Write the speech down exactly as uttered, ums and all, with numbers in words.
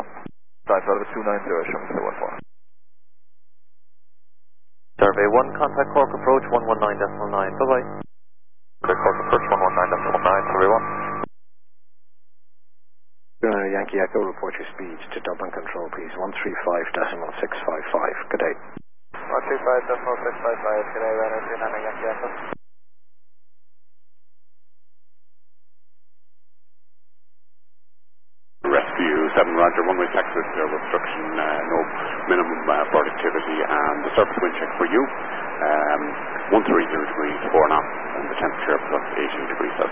Dive out of two nine zero, show me to one four. Survey one, contact Cork approach one one nine point nine, bye bye. Contact Cork approach one one nine point nine, Survey one. Uh, Yankee Echo, report your speeds to Dublin Control, please. one three five decimal six five five. Good day. one three five decimal six five five. Good day, Runner three nine Yankee Echo. Rescue seven Roger, one-way taxi, zero obstruction, uh, no minimum uh, productivity, and the surface wind check for you. Um, one three zero degrees, four knots, and the temperature plus eighteen degrees Celsius.